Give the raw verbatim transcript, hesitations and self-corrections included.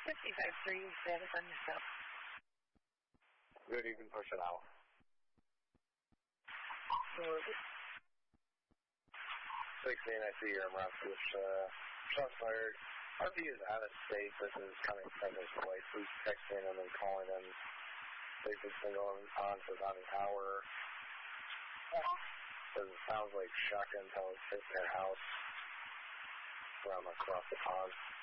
fifty-five three, status on yourself. Good, you can push it out. sixteen, I see you're in Rockfish. Uh, shots fired. R P is out of state. This is coming from his place. Please texting and then calling him. They've been going on for about an hour. Because it sounds like shotgun shells hit their house from across the pond.